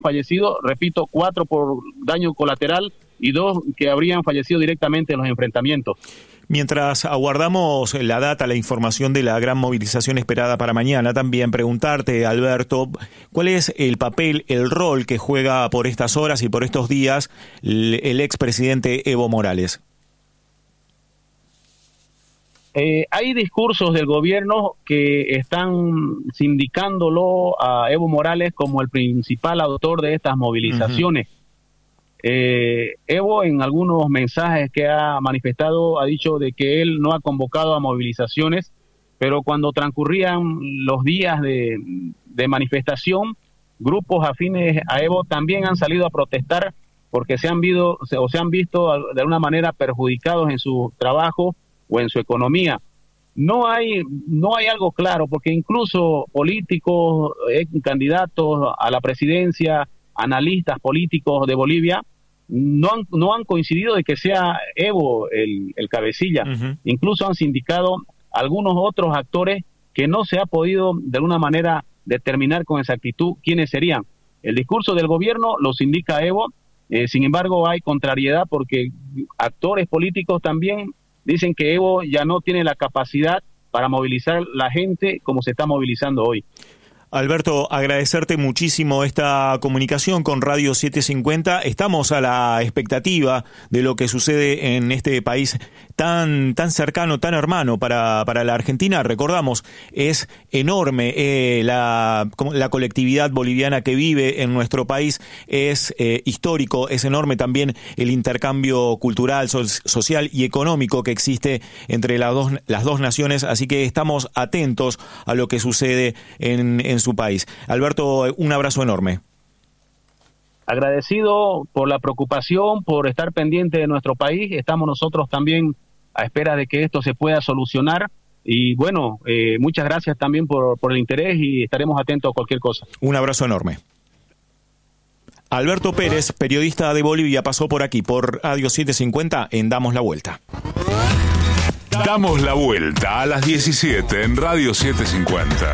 fallecido, repito, 4 por daño colateral y 2 que habrían fallecido directamente en los enfrentamientos. Mientras aguardamos la data, la información de la gran movilización esperada para mañana, también preguntarte, Alberto, ¿cuál es el papel, el rol que juega por estas horas y por estos días el expresidente Evo Morales? Hay discursos del gobierno que están sindicándolo a Evo Morales como el principal autor de estas movilizaciones. Evo, en algunos mensajes que ha manifestado, ha dicho de que él no ha convocado a movilizaciones, pero cuando transcurrían los días de manifestación, grupos afines a Evo también han salido a protestar porque se han visto de alguna manera perjudicados en su trabajo o en su economía. No hay algo claro, porque incluso políticos, candidatos a la presidencia, analistas políticos de Bolivia, no han coincidido de que sea Evo el cabecilla. Incluso han sindicado algunos otros actores que no se ha podido de alguna manera determinar con exactitud quiénes serían. El discurso del gobierno lo sindica Evo, sin embargo hay contrariedad porque actores políticos también dicen que Evo ya no tiene la capacidad para movilizar la gente como se está movilizando hoy. Alberto, agradecerte muchísimo esta comunicación con Radio 750. Estamos a la expectativa de lo que sucede en este país tan cercano, tan hermano para la Argentina. Recordamos, es enorme la colectividad boliviana que vive en nuestro país, es histórico, es enorme también el intercambio cultural, social y económico que existe entre las dos naciones, así que estamos atentos a lo que sucede en su país. Alberto, un abrazo enorme. Agradecido por la preocupación, por estar pendiente de nuestro país. Estamos nosotros también a espera de que esto se pueda solucionar. Y bueno, muchas gracias también por el interés y estaremos atentos a cualquier cosa. Un abrazo enorme. Alberto Pérez, periodista de Bolivia, pasó por aquí, por Radio 750 en Damos la Vuelta. Damos la Vuelta a las 17 en Radio 750.